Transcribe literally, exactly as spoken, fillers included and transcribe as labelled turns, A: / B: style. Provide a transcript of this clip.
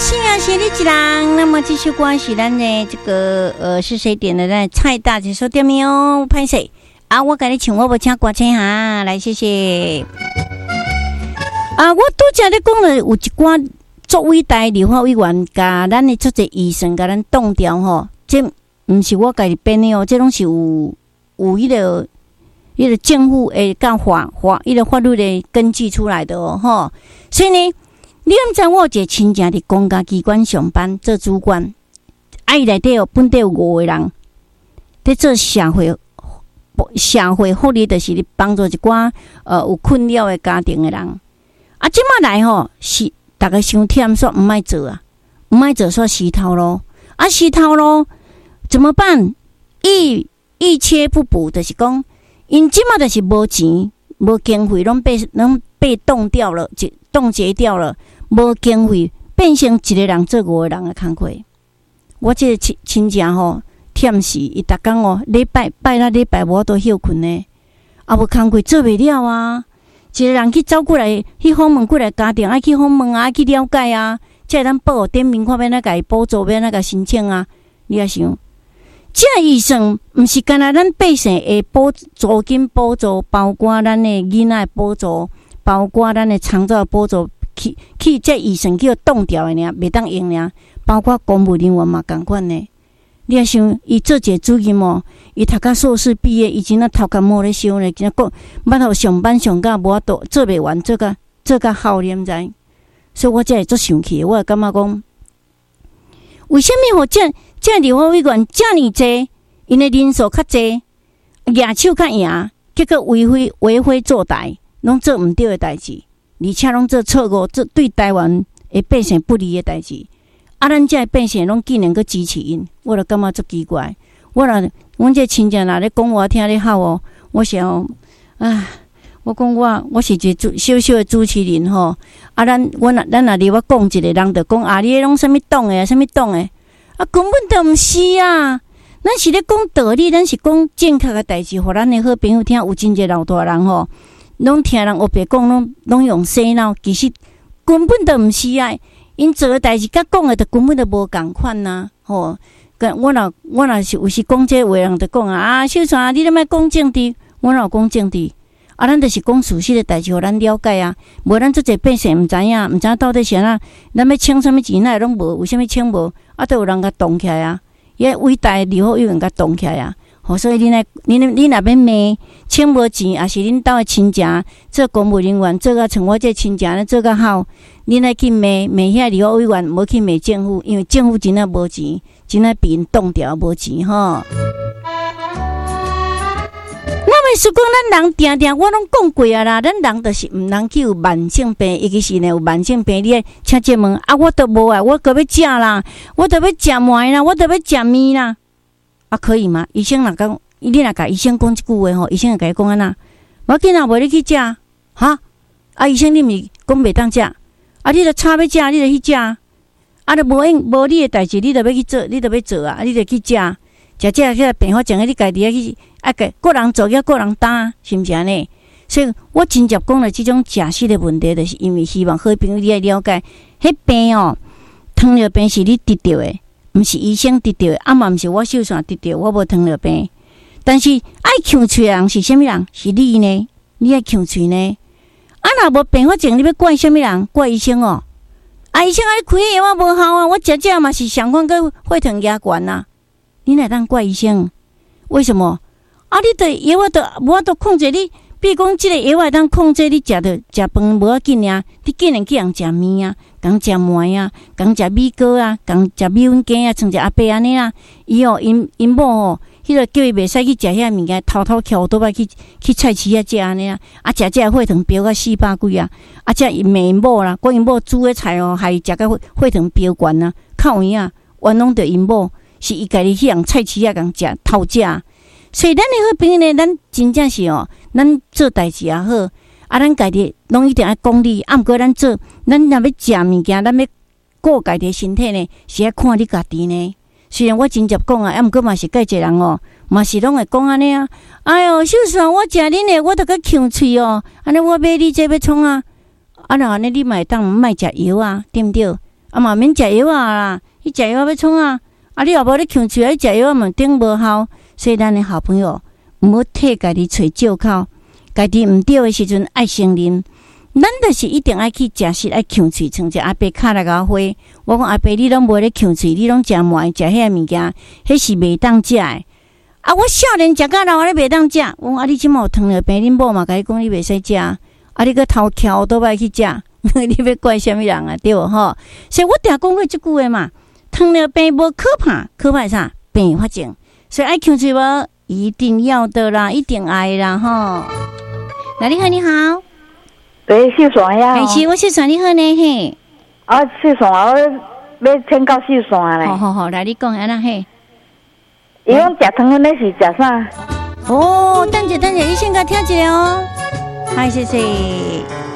A: 是啊，是你一人。那么这首歌是咱的这个呃是谁点的？咱蔡大姐说点名哦，拍谁啊？我给你请我不请歌请哈，来谢谢。啊，我拄则咧讲了有一寡作为大立法委员，甲咱的出席预算，甲咱冻掉吼，这毋是我家己编的哦，这拢是有有迄个迄个政府诶，甲法法迄个法律的根据出来的哦，吼。所以呢。你毋知我有一个亲戚伫公家机关上班做主管，啊伊内底有本地有五个人，伫做社会社会福利，就是咧帮助一寡呃有困扰的家庭的人。啊，即马来吼是逐个伤忝，煞毋爱做啊，毋爱做煞死头路，啊死头路怎么办？一一切不补，就是讲，因即马就是无钱，无经费，拢被拢被冻掉了，就冻结掉了。无经费，变成一个人做五个人的工课。我这个亲亲戚吼，忝死，伊逐工哦，礼拜拜六礼拜无都休困呢，啊无工课做袂了啊！一个人去走过来，去访问过来家庭，爱去访问啊，爱去了解啊，才会当报点名看要哪甲伊补助，要哪甲申请啊？你也想，这预算毋是干那咱百姓的补租金补助，包括咱的囡仔补助，包括咱的长照补助。去去，这预算叫冻掉的呢，袂当用呢。包括公务人员嘛，共款呢。你也想，伊做一个主任哦，伊读到硕士毕业，以前那头壳摸咧烧咧，今仔讲捌头上班上到无法度做袂完，做甲做甲耗念知。所以我才会足生气，我会感觉讲，为什么互这这立法委员这么济，因的人数较济，举手较赢，结果为非为非作歹，拢做毋对的代志。而且拢做错误，做对台湾的百姓不利的代志，啊，咱这百姓拢竟然去支持因，我就感觉足奇怪。我若阮这亲戚若咧讲我听咧好哦，我想，啊，我讲我我是一个小小的主持人吼，啊，咱我若咱若离我讲一个人，就讲啊，你拢什么党诶，什么党诶，啊，根本就毋是啊。咱是咧讲道理，咱是讲正确的代志，互咱的好朋友听。有真济老大人吼。拢听人黑白讲，拢拢用洗脑，其实根本就毋是啊！因做诶代志，甲讲诶，就根本就无共款呐！吼，我若我若是有时讲这话，人就讲啊，啊，小川，你咧莫讲政治，我若有讲政治，啊，咱就是讲事实诶代志，互咱了解啊。无咱做者百姓毋知影，毋知到底是安怎，咱要请什么钱，那拢无，为什么请无？啊，都有人甲动起来啊！伊伟大诶立法委员甲动起来啊！吼，所以恁来，恁恁若要骂，请无钱，也是恁兜诶亲戚做公务人员，做甲像我这亲戚咧做甲好，恁来去骂骂遐立法委员，无去骂政府，因为政府真诶无钱，真诶被因冻掉无钱吼。那么是讲咱人定定，我拢讲过啊啦，咱人就是毋通去有慢性病，尤其是呢有慢性病，你请节问啊，我都无啊，我搁要食啦，我都要食糜啦，我都要食面啦。啊，可以吗？医生若讲，你若甲医生讲一句话吼，医生会甲伊讲安那？无要紧啊，无你去食哈？啊，医生你毋是讲袂当食？啊，你著差要食，你著去食。啊，著无用无你诶代志，你著要去做，你著要做啊！啊，你著去食，食食个病发症，你家己啊去啊个个人做，个个人担，是毋是安尼？所以我真正讲了即种食食诶问题，就是因为希望好朋友你来了解，迄病哦，糖尿病是你得到诶。毋是医生得到的，啊嘛毋是我小三得到，我无糖尿病。但是爱呛喙的人是啥物人？是你呢？你爱呛喙呢？啊，若无病发症，你要怪啥物人？怪医生哦。啊，医生爱开药啊，无效啊，我食食嘛是相款个血糖压悬啊。你哪当怪医生？为什么？啊，你对药我都无法度控制你。比如讲，即个药会当控制你食着食饭无要紧啊，你竟然去人食面啊，讲食糜啊，讲食米糕啊，讲食米粉羹啊，像一个阿伯安尼啊，伊哦，因因某吼，迄个叫伊袂使去食遐物件，偷偷翘倒来去去菜市啊食安尼啊，啊食这血糖飙到四百几啊，啊这伊骂因某啦，讲因某煮的菜哦，害伊食到血血糖飙悬啊，靠伊啊，冤枉着因某，是伊家己去人菜市啊共食偷食。所以咱的好朋友呢，咱真正是哦，咱做代志也好，啊，咱家己拢一定爱讲理。啊，毋过咱做，咱若要食物件，咱要顾家己身体呢，是爱看你家己呢。虽然我真接讲啊，啊，毋过嘛是介济人哦，嘛是拢会讲安尼啊。哎哟，小爽，我食恁的，我都甲呛喙哦。安尼我买你这要创啊？啊，若安尼你嘛会当莫食药啊，对毋对？ 啊嘛免食药啊啦，伊食药要创啊，啊你若无咧呛喙，啊食药啊嘛顶无效，所以咱的好朋友毋好替家己找借口，家己毋对的时阵爱承认。咱就是一定爱去食食爱呛喙，像只阿伯卡来甲花。我讲阿伯，你拢无咧呛喙，你拢食糜食遐物件，迄是袂当食的。啊，我少年食到老，我咧袂当食。我讲啊，你即满有糖尿病，恁某嘛甲你讲你袂使食，啊，你搁偷翘倒摆去食，你要怪啥物人啊？对无吼？所以我定讲过即句话嘛，糖尿病无可怕，可怕啥？并发症。所以爱呛喙无，一定要的啦，一定爱啦吼。来，你好，你好。
B: 对，秀山呀，
A: 哎是，我秀山你好呢嘿。
B: 啊，秀山我要请教秀山咧。
A: 好好好，来你讲安那嘿。
B: 伊讲食糖迄个是食啥？
A: 哦，等者等者，你先甲听一下哦。嗨，谢谢。